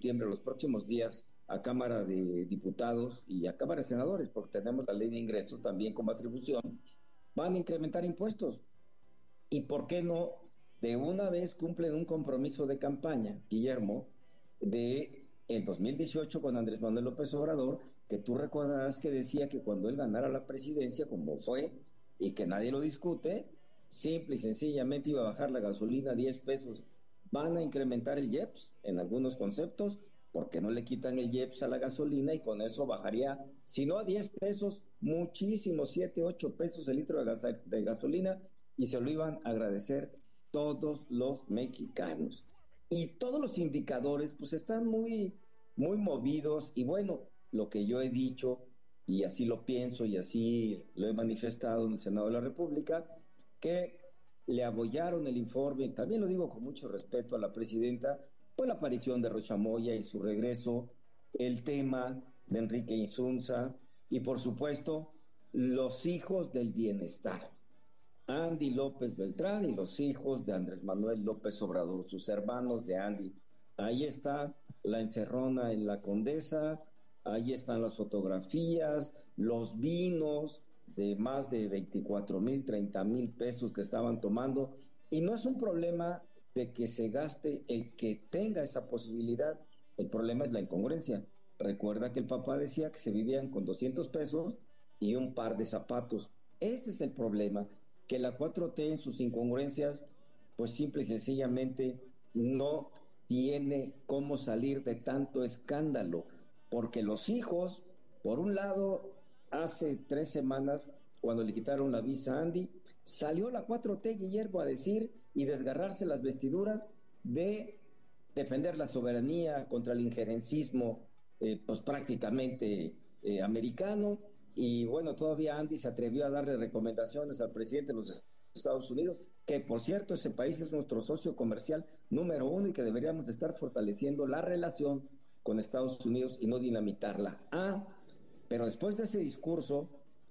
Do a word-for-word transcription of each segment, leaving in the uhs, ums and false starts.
septiembre, los próximos días, a Cámara de Diputados y a Cámara de Senadores, porque tenemos la ley de ingresos también como atribución, van a incrementar impuestos. ¿Y por qué no de una vez cumplen un compromiso de campaña, Guillermo, de el dos mil dieciocho con Andrés Manuel López Obrador, que tú recordarás que decía que cuando él ganara la presidencia, como fue, y que nadie lo discute, simple y sencillamente iba a bajar la gasolina a diez pesos? Van a incrementar el IEPS en algunos conceptos, porque no le quitan el IEPS a la gasolina y con eso bajaría, si no a diez pesos, muchísimo, siete, ocho pesos el litro de, gas de gasolina, y se lo iban a agradecer todos los mexicanos. Y todos los indicadores pues están muy, muy movidos, y bueno, lo que yo he dicho, y así lo pienso y así lo he manifestado en el Senado de la República, que le apoyaron el informe, también lo digo con mucho respeto a la presidenta, pues la aparición de Rocha Moya y su regreso, el tema de Enrique Insunza y por supuesto los hijos del bienestar, Andy López Beltrán y los hijos de Andrés Manuel López Obrador, sus hermanos de Andy. Ahí está la encerrona en la Condesa, ahí están las fotografías, los vinos de más de veinticuatro mil, treinta mil pesos que estaban tomando. Y no es un problema de que se gaste el que tenga esa posibilidad, el problema es la incongruencia. Recuerda que el papá decía que se vivían con doscientos pesos y un par de zapatos. Ese es el problema, que la cuatro T en sus incongruencias, pues simple y sencillamente no tiene cómo salir de tanto escándalo, porque los hijos, por un lado, hace tres semanas, cuando le quitaron la visa a Andy, salió la cuatro T, Guillermo, a decir y desgarrarse las vestiduras de defender la soberanía contra el injerencismo, eh, pues prácticamente eh, americano. Y bueno, todavía Andy se atrevió a darle recomendaciones al presidente de los Estados Unidos, que por cierto ese país es nuestro socio comercial número uno y que deberíamos de estar fortaleciendo la relación con Estados Unidos y no dinamitarla. Ah, pero después de ese discurso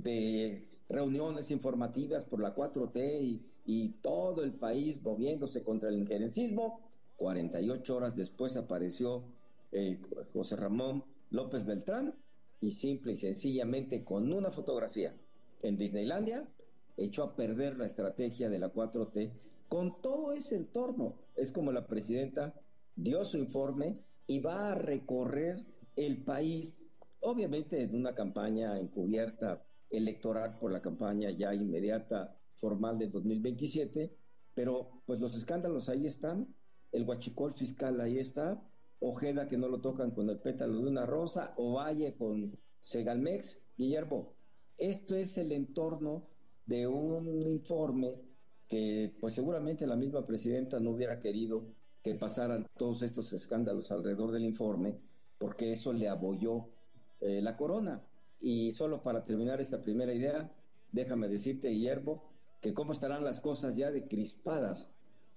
de reuniones informativas por la cuatro T y, y todo el país moviéndose contra el injerencismo, cuarenta y ocho horas después apareció eh, José Ramón López Beltrán y simple y sencillamente con una fotografía en Disneylandia echó a perder la estrategia de la cuatro T con todo ese entorno. Es como la presidenta dio su informe y va a recorrer el país, obviamente en una campaña encubierta electoral por la campaña ya inmediata formal de dos mil veintisiete, pero pues los escándalos ahí están, el huachicol fiscal ahí está, Ojeda que no lo tocan con el pétalo de una rosa, Ovalle con Segalmex. Guillermo, esto es el entorno de un informe que pues seguramente la misma presidenta no hubiera querido que pasaran todos estos escándalos alrededor del informe, porque eso le abolló eh, la corona. Y solo para terminar esta primera idea, déjame decirte, Guillermo, que cómo estarán las cosas ya de crispadas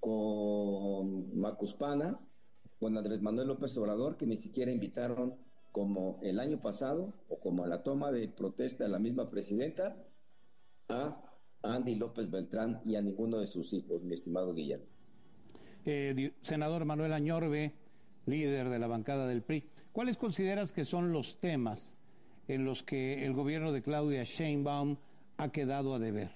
con Macuspana, con Andrés Manuel López Obrador, que ni siquiera invitaron como el año pasado o como a la toma de protesta de la misma presidenta a Andy López Beltrán y a ninguno de sus hijos, mi estimado Guillermo. Eh, senador Manuel Añorbe, líder de la bancada del P R I, ¿cuáles consideras que son los temas en los que el gobierno de Claudia Sheinbaum ha quedado a deber?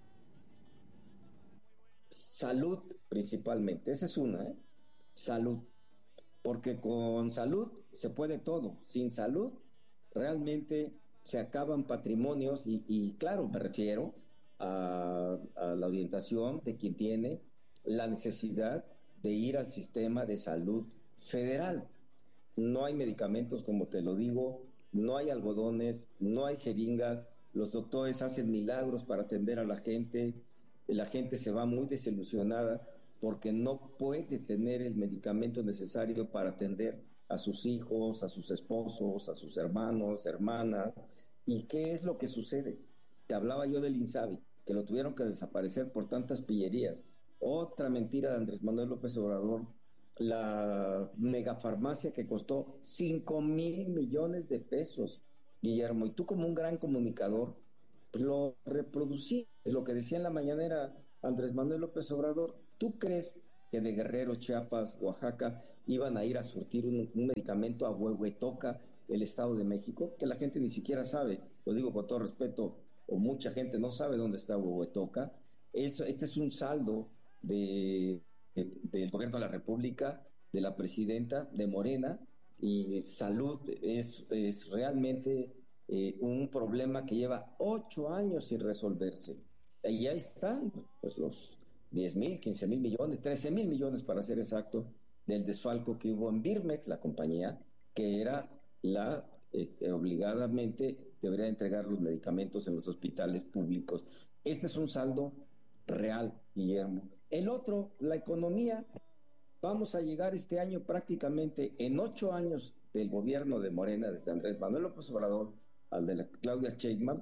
Salud, principalmente, esa es una, ¿eh? Salud, porque con salud se puede todo, sin salud realmente se acaban patrimonios y, y claro, me refiero a, a la orientación de quien tiene la necesidad de ir al sistema de salud federal. No hay medicamentos, como te lo digo, no hay algodones, no hay jeringas, los doctores hacen milagros para atender a la gente, la gente se va muy desilusionada porque no puede tener el medicamento necesario para atender a sus hijos, a sus esposos, a sus hermanos, hermanas. ¿Y qué es lo que sucede? Te hablaba yo del INSABI, que lo tuvieron que desaparecer por tantas pillerías. Otra mentira de Andrés Manuel López Obrador, la megafarmacia que costó cinco mil millones de pesos, Guillermo, y tú como un gran comunicador, pues lo reproducí, lo que decía en la mañanera Andrés Manuel López Obrador. ¿Tú crees que de Guerrero, Chiapas, Oaxaca, iban a ir a surtir un, un medicamento a Huehuetoca, el Estado de México, que la gente ni siquiera sabe, lo digo con todo respeto, o mucha gente no sabe dónde está Huehuetoca. Eso, este es un saldo de, de, del gobierno de la República, de la presidenta, de Morena, y salud es, es realmente eh, un problema que lleva ocho años sin resolverse. Y ahí están pues, los diez mil, quince mil millones, trece mil millones para ser exacto, del desfalco que hubo en Birmex, la compañía, que era la eh, que obligadamente debería entregar los medicamentos en los hospitales públicos. Este es un saldo real, Guillermo. El otro, la economía. Vamos a llegar este año prácticamente en ocho años del gobierno de Morena, desde Andrés Manuel López Obrador al de la Claudia Sheinbaum,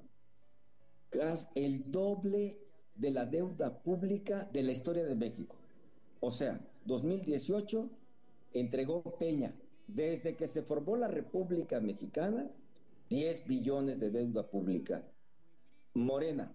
tras el doble de la deuda pública de la historia de México. O sea, dos mil dieciocho entregó Peña, desde que se formó la República Mexicana, diez billones de deuda pública. Morena,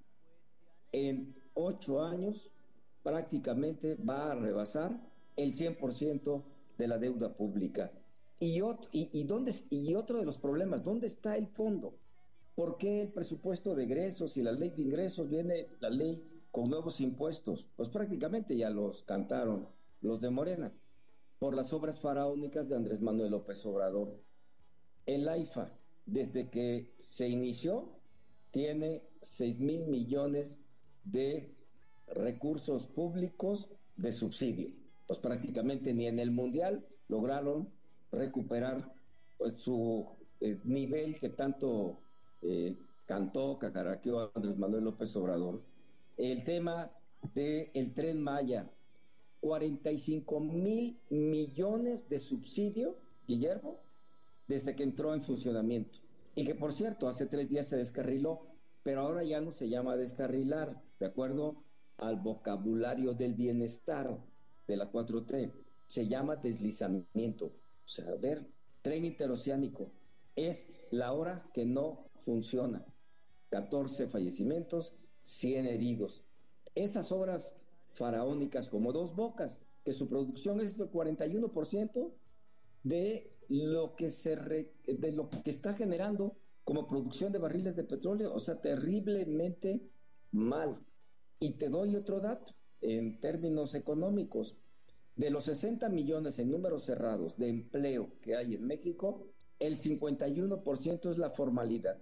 en ocho años, prácticamente va a rebasar el cien por ciento de la deuda pública. Y otro, y, y, dónde, y otro de los problemas, ¿dónde está el fondo? ¿Por qué el presupuesto de egresos y la ley de ingresos viene la ley con nuevos impuestos? Pues prácticamente ya los cantaron los de Morena, por las obras faraónicas de Andrés Manuel López Obrador. El AIFA, desde que se inició, tiene seis mil millones de recursos públicos de subsidio. Pues prácticamente ni en el Mundial lograron recuperar pues, su eh, nivel que tanto eh, cantó, cacaraqueó Andrés Manuel López Obrador. El tema del Tren Maya, cuarenta y cinco mil millones de subsidio, Guillermo, desde que entró en funcionamiento. Y que, por cierto, hace tres días se descarriló, pero ahora ya no se llama descarrilar, de acuerdo al vocabulario del bienestar de la cuatro T, se llama deslizamiento. O sea, a ver, tren interoceánico, es la hora que no funciona. catorce fallecimientos, cien heridos. Esas obras faraónicas como Dos Bocas, que su producción es del cuarenta y uno por ciento de lo que se re, de lo que está generando como producción de barriles de petróleo, o sea, terriblemente mal. Y te doy otro dato, en términos económicos, de los sesenta millones en números cerrados de empleo que hay en México, el cincuenta y uno por ciento es la formalidad.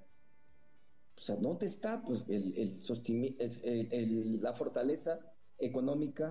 O sea, ¿dónde está pues, el, el sosten- el, el, la fortaleza económica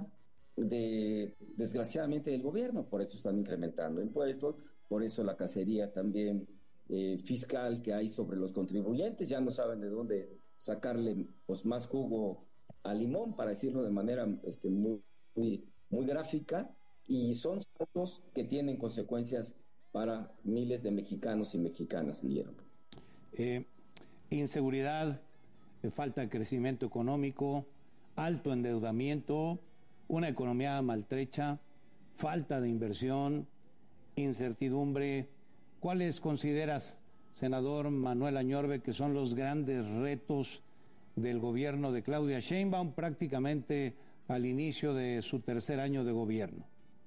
de, desgraciadamente, del gobierno? Por eso están incrementando impuestos, por eso la cacería también eh, fiscal que hay sobre los contribuyentes, ya no saben de dónde sacarle pues, más jugo al limón, para decirlo de manera este, muy, muy, muy gráfica, y son saltos que tienen consecuencias para miles de mexicanos y mexicanas, Guillermo. Eh, inseguridad, eh, falta de crecimiento económico, alto endeudamiento, una economía maltrecha, falta de inversión, incertidumbre. ¿Cuáles consideras, senador Manuel Añorbe, que son los grandes retos del gobierno de Claudia Sheinbaum prácticamente al inicio de su tercer año de gobierno?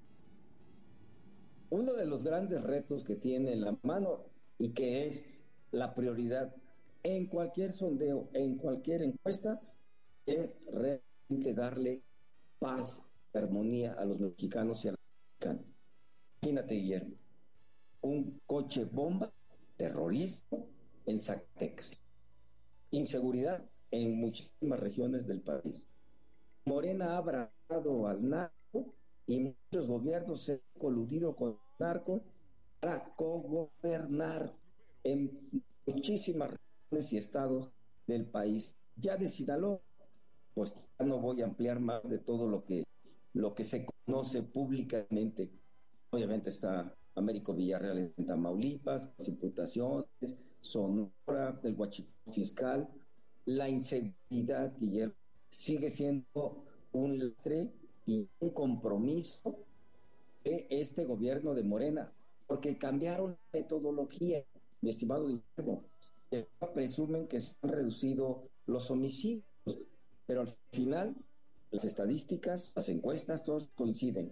Uno de los grandes retos que tiene en la mano y que es la prioridad en cualquier sondeo, en cualquier encuesta, es realmente darle paz, armonía a los mexicanos y a los mexicanos. Imagínate, Guillermo, un coche bomba, terrorismo en Zacatecas, inseguridad en muchísimas regiones del país. Morena ha abrazado al narco y muchos gobiernos se han coludido con el narco para cogobernar en muchísimas regiones y estados del país. Ya de Sinaloa, pues ya no voy a ampliar más de todo lo que, lo que se conoce públicamente. Obviamente está Américo Villarreal en Tamaulipas, las imputaciones, Sonora, el huachicoleo fiscal, la inseguridad, Guillermo, sigue siendo un lastre y un compromiso de este gobierno de Morena, porque cambiaron la metodología, mi estimado Guillermo. Presumen que se han reducido los homicidios, pero al final las estadísticas, las encuestas, todos coinciden.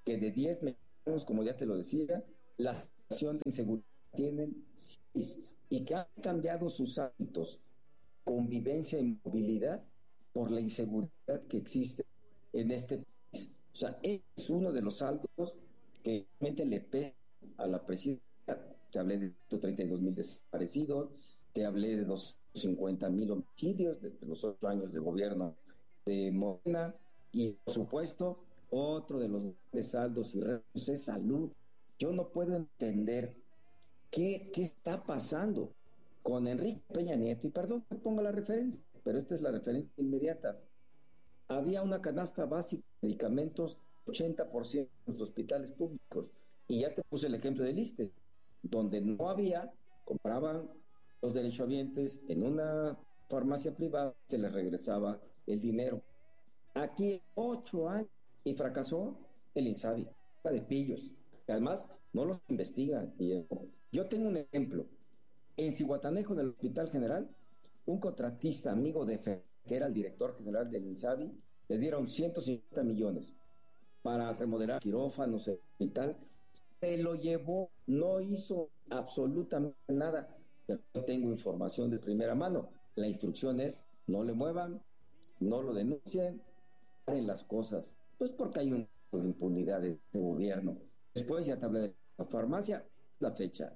que de diez mexicanos, como ya te lo decía, la situación de inseguridad tienen seis, y que han cambiado sus hábitos, convivencia y movilidad por la inseguridad que existe en este país. O sea, es uno de los saldos que realmente le pesa a la presidencia. Te hablé de ciento treinta y dos mil desaparecidos, te hablé de doscientos cincuenta mil homicidios desde los ocho años de gobierno de Morena, y por supuesto, otro de los grandes saldos y retos es salud. Yo no puedo entender qué, qué está pasando con Enrique Peña Nieto, y perdón que ponga la referencia, pero esta es la referencia inmediata. Había una canasta básica de medicamentos, ochenta por ciento en los hospitales públicos, y ya te puse el ejemplo del ISSSTE, donde no había, compraban los derechohabientes en una farmacia privada, se les regresaba el dinero. Aquí ocho años y fracasó el INSABI, la de pillos, que además no los investigan. Yo tengo un ejemplo. En Zihuatanejo, en el Hospital General, un contratista amigo de Fer, que era el director general del INSABI, le dieron ciento cincuenta millones para remodelar quirófanos y tal. Se lo llevó, no hizo absolutamente nada. Yo tengo información de primera mano. La instrucción es: no le muevan, no lo denuncien, paren las cosas. Pues porque hay una impunidad de este gobierno. Después ya te hablé de la farmacia, la fecha.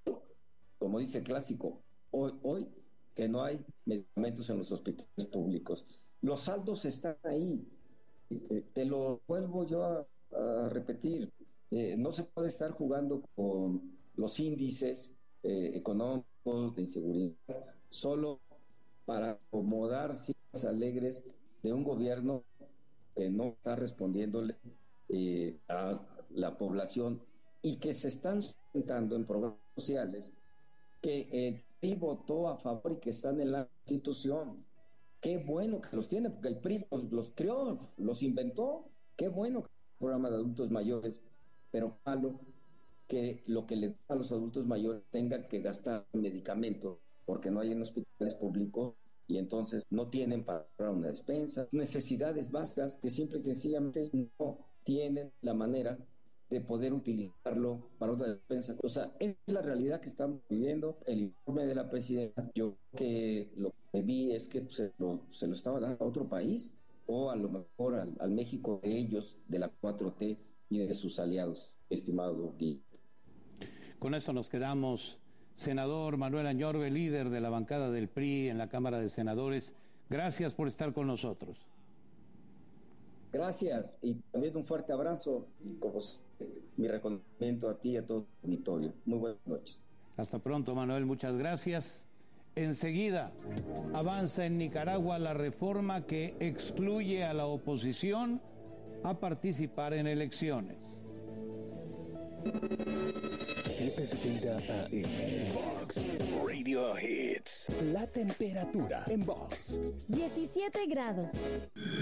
Como dice el clásico, hoy, hoy que no hay medicamentos en los hospitales públicos. Los saldos están ahí. Te, te lo vuelvo yo a, a repetir. Eh, no se puede estar jugando con los índices eh, económicos de inseguridad solo para acomodar cifras alegres de un gobierno que no está respondiéndole eh, a la población, y que se están sustentando en programas sociales que el P R I votó a favor y que están en la Constitución. Qué bueno que los tiene, porque el P R I los, los creó, los inventó. Qué bueno que el programa de adultos mayores, pero malo que lo que le da a los adultos mayores tengan que gastar en medicamentos porque no hay en hospitales públicos, y entonces no tienen para una despensa, necesidades básicas que simple y sencillamente no tienen la manera de poder utilizarlo para una despensa. O sea, es la realidad que estamos viviendo. El informe de la presidenta, yo que lo que vi es que se lo, se lo estaba dando a otro país, o a lo mejor al, al México de ellos, de la cuatro T y de sus aliados, estimado Guillermo. Con eso nos quedamos. Senador Manuel Añorbe, líder de la bancada del P R I en la Cámara de Senadores, gracias por estar con nosotros. Gracias, y también un fuerte abrazo, y como mi reconocimiento a ti y a todo el auditorio. Muy buenas noches. Hasta pronto, Manuel, muchas gracias. Enseguida avanza en Nicaragua la reforma que excluye a la oposición a participar en elecciones. setecientos sesenta A M Vox Radio Hits. La temperatura en Vox: diecisiete grados.